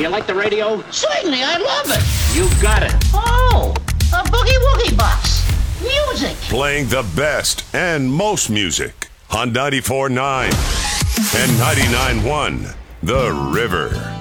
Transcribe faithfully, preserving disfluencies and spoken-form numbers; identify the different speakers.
Speaker 1: you like the radio?
Speaker 2: Certainly, I love it.
Speaker 1: You got it.
Speaker 2: Oh, a boogie woogie box. Music.
Speaker 3: Playing the best and most music on ninety-four point nine and ninety-nine point one The River.